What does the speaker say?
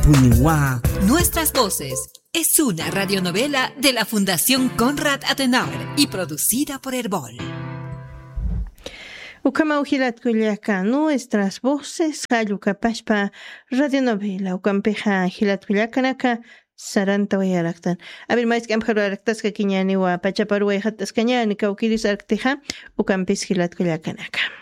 Puniwa. Nuestras voces es una radionovela de la Fundación Konrad Adenauer y producida por Herbol. Ukamauhilat Culiaca, nuestras voces, Hayuka Pashpa, radionovela, Ukampeja, Hilat Culiacanaka, Saranta Wayaractan. A ver, más que Amjaruaractas que Kiñani, Pachaparuejatas Cañani, Kaukiris Arcteja, Ukampis Hilat Culiacanaka.